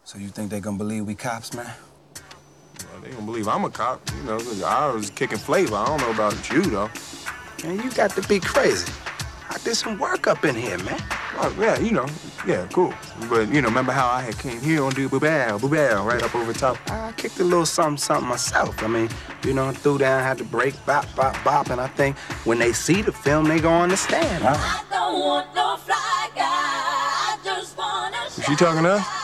So you think they gonna believe we cops, man? Well, they gonna believe I'm a cop. You know, 'cause I was kicking flavor. I don't know about you, though. Man, you got to be crazy. I did some work up in here, man. Oh, yeah, you know. Yeah, cool. But, you know, remember how I had came here on do boo-bow, right up over top? I kicked a little something myself. I mean, you know, threw down, had to break, bop, bop, bop, and I think when they see the film, they gonna understand. I don't want no fly guy. I just wanna Is she talking to us?